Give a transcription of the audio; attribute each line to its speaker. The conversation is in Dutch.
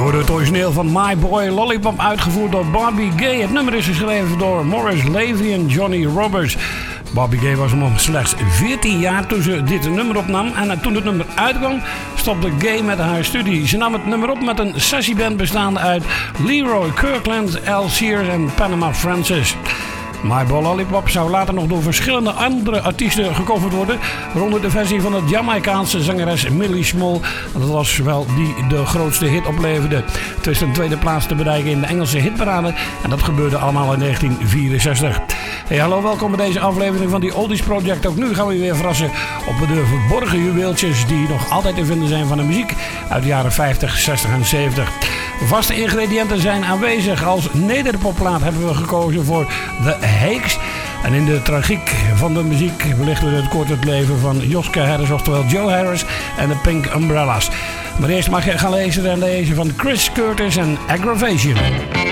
Speaker 1: hoorde het origineel van My Boy Lollipop uitgevoerd door Bobby Gay. Het nummer is geschreven door Morris Levy en Johnny Roberts. Bobby Gay was nog slechts 14 jaar toen ze dit nummer opnam. En toen het nummer uitkwam, stopte Gay met haar studie. Ze nam het nummer op met een sessieband bestaande uit Leroy Kirkland, Al Sears en Panama Francis. My Boy Lollipop zou later nog door verschillende andere artiesten gecoverd worden, waaronder de versie van de Jamaicaanse zangeres Millie Small. Dat was wel die de grootste hit opleverde. Het wist een tweede plaats te bereiken in de Engelse hitparade en dat gebeurde allemaal in 1964. Hey, hallo, welkom bij deze aflevering van die Oldies Project. Ook nu gaan we je weer verrassen op de verborgen juweeltjes die nog altijd te vinden zijn van de muziek uit de jaren 50, 60 en 70. Vaste ingrediënten zijn aanwezig. Als nederpopplaat hebben we gekozen voor The Hakes. En in de tragiek van de muziek belichten we het kort het leven van Joske Harris, oftewel Joe Harris en de Pink Umbrellas. Maar eerst mag je gaan lezen van Chris Curtis en Aggravation.